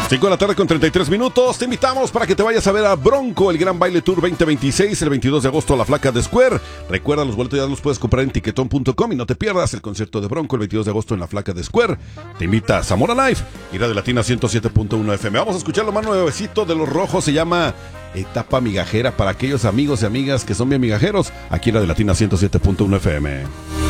5 de la tarde con 33 minutos. Te invitamos para que te vayas a ver a Bronco, el Gran Baile Tour 2026, el 22 de agosto a la Flaca de Square. Recuerda, los boletos ya los puedes comprar en tiquetón.com y no te pierdas el concierto de Bronco el 22 de agosto en la Flaca de Square. Te invita Zamora Live y Radio Latina 107.1 FM. Vamos a escuchar lo más nuevecito de Los Rojos, se llama Etapa Migajera, para aquellos amigos y amigas que son bien migajeros, aquí en Radio Latina 107.1 FM.